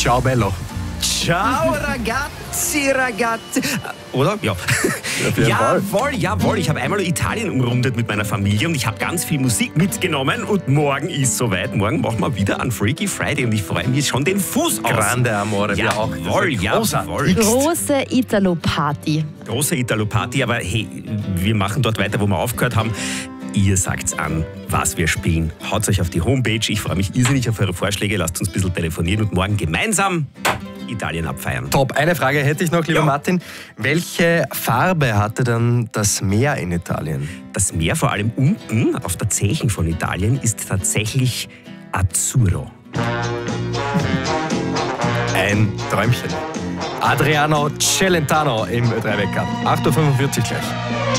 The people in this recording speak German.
Ciao Bello. Ciao ragazzi, ragazzi. Oder? Ja. Jawohl. Ich habe einmal Italien umrundet mit meiner Familie und ich habe ganz viel Musik mitgenommen und morgen ist soweit. Morgen machen wir wieder einen Freaky Friday und ich freue mich schon den Fuß aus. Grande Amore, wir auch. Jawohl. Große Italo-Party. Große Italo-Party, aber hey, wir machen dort weiter, wo wir aufgehört haben. Ihr sagt's an, was wir spielen. Haut euch auf die Homepage. Ich freue mich irrsinnig auf eure Vorschläge. Lasst uns ein bisschen telefonieren und morgen gemeinsam Italien abfeiern. Top. Eine Frage hätte ich noch, lieber Martin. Welche Farbe hatte dann das Meer in Italien? Das Meer, vor allem unten auf der Zechen von Italien, ist tatsächlich Azzurro. Ein Träumchen. Adriano Celentano im 3-Wecker. 8:45 Uhr gleich.